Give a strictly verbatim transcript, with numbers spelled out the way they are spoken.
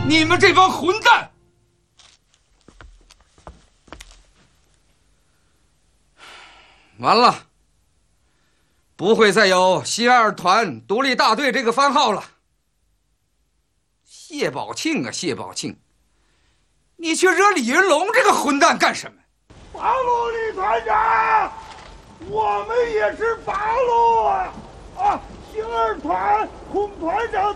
你们这帮混蛋！完了，不会再有新二团独立大队这个番号了。谢宝庆啊，谢宝庆，你去惹李云龙这个混蛋干什么？ 八路李团长，我们也是八路啊！啊，新二团孔团长